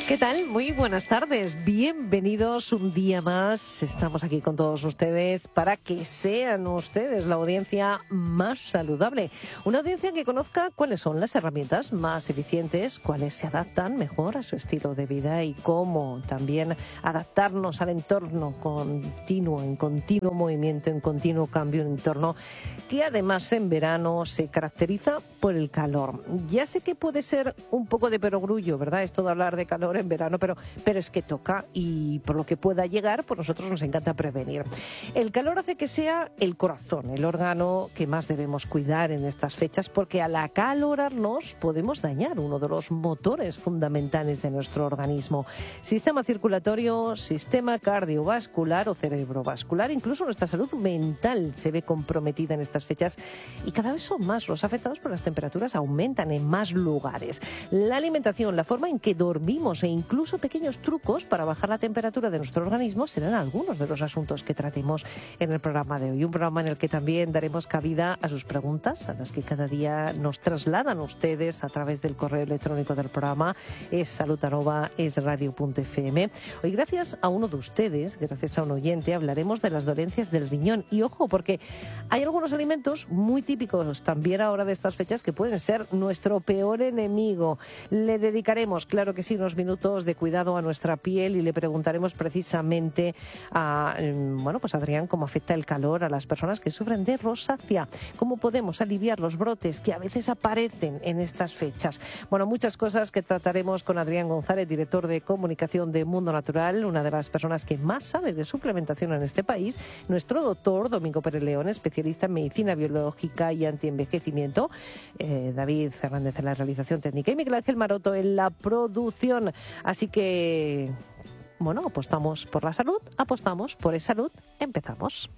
¿Qué tal? Muy buenas tardes. Bienvenidos un día más. Estamos aquí con todos ustedes para que sean ustedes la audiencia más saludable. Una audiencia que conozca cuáles son las herramientas más eficientes, cuáles se adaptan mejor a su estilo de vida y cómo también adaptarnos al entorno continuo, en continuo movimiento, en continuo cambio, un entorno que además en verano se caracteriza por el calor. Ya sé que puede ser un poco de perogrullo, ¿verdad? Esto de hablar de calor en verano, pero es que toca y por lo que pueda llegar, pues nosotros nos encanta prevenir. El calor hace que sea el corazón, el órgano que más debemos cuidar en estas fechas, porque al acalorarnos podemos dañar uno de los motores fundamentales de nuestro organismo. Sistema circulatorio, sistema cardiovascular o cerebrovascular, incluso nuestra salud mental se ve comprometida en estas fechas y cada vez son más los afectados por las temperaturas, aumentan en más lugares. La alimentación, la forma en que dormimos e incluso pequeños trucos para bajar la temperatura de nuestro organismo serán algunos de los asuntos que tratemos en el programa de hoy. Un programa en el que también daremos cabida a sus preguntas, a las que cada día nos trasladan ustedes a través del correo electrónico del programa, es salud@esradio.fm. Hoy, gracias a uno de ustedes, gracias a un oyente, hablaremos de las dolencias del riñón. Y ojo, porque hay algunos alimentos muy típicos también ahora de estas fechas que pueden ser nuestro peor enemigo. Le dedicaremos, claro que sí, unos minutos de cuidado a nuestra piel y le preguntaremos precisamente a Adrián cómo afecta el calor a las personas que sufren de rosácea, cómo podemos aliviar los brotes que a veces aparecen en estas fechas. Bueno, muchas cosas que trataremos con Adrián González, director de comunicación de Mundo Natural, una de las personas que más sabe de suplementación en este país, nuestro doctor Domingo Pérez León, especialista en medicina biológica y antienvejecimiento, David Fernández en la realización técnica y Miguel Ángel Maroto en la producción. Así que, bueno, apostamos por la salud, apostamos por esa salud, empezamos.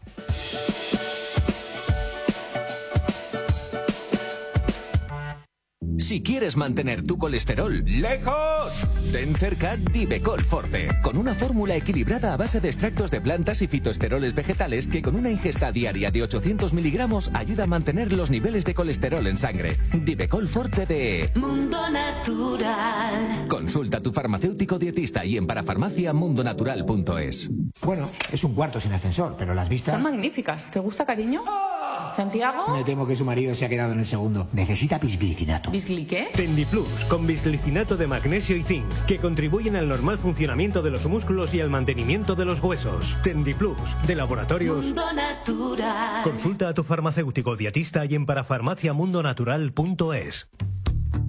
Si quieres mantener tu colesterol lejos, ten cerca Divecol Forte, con una fórmula equilibrada a base de extractos de plantas y fitoesteroles vegetales que con una ingesta diaria de 800 miligramos ayuda a mantener los niveles de colesterol en sangre. Divecol Forte de Mundo Natural. Consulta a tu farmacéutico dietista y en parafarmaciamundonatural.es. Bueno, es un cuarto sin ascensor, pero las vistas... Son magníficas. ¿Te gusta, cariño? ¿Santiago? Me temo que su marido se ha quedado en el segundo. Necesita bisglicinato. ¿Bisgli qué? Tendiplus, con bisglicinato de magnesio y zinc, que contribuyen al normal funcionamiento de los músculos y al mantenimiento de los huesos. Tendiplus, de Laboratorios Mundo Natural. Consulta a tu farmacéutico dietista y en parafarmaciamundonatural.es.